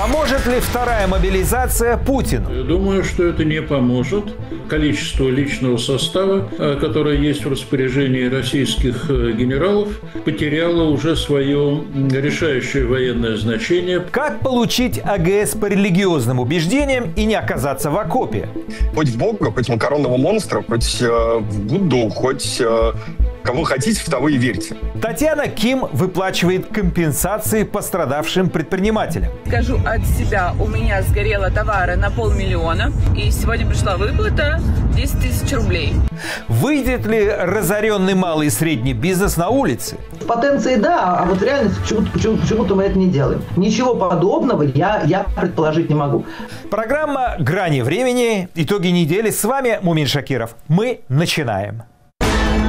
Поможет ли вторая мобилизация Путину? Я думаю, что это не поможет. Количество личного состава, которое есть в распоряжении российских генералов, потеряло уже свое решающее военное значение. Как получить АГС по религиозным убеждениям и не оказаться в окопе? Хоть в Бога, хоть в макаронного монстра, хоть в Будду, хоть кого хотите, в того и верьте. Татьяна Ким выплачивает компенсации пострадавшим предпринимателям. Скажу от себя, у меня сгорело товара на 500 000, и сегодня пришла выплата 10 000 рублей. Выйдет ли разоренный малый и средний бизнес на улицы? В потенции да, а вот в реальности почему-то мы это не делаем. Ничего подобного я предположить не могу. Программа «Грани времени». Итоги недели. С вами Мумин Шакиров. Мы начинаем.